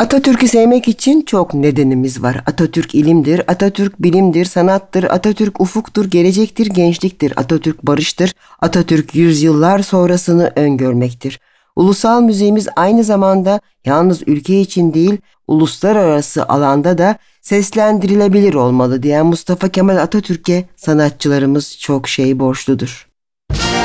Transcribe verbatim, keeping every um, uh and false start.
Atatürk'ü sevmek için çok nedenimiz var. Atatürk ilimdir, Atatürk bilimdir, sanattır, Atatürk ufuktur, gelecektir, gençliktir, Atatürk barıştır, Atatürk yüzyıllar sonrasını öngörmektir. Ulusal müziğimiz aynı zamanda yalnız ülke için değil, uluslararası alanda da seslendirilebilir olmalı diyen Mustafa Kemal Atatürk'e sanatçılarımız çok şey borçludur.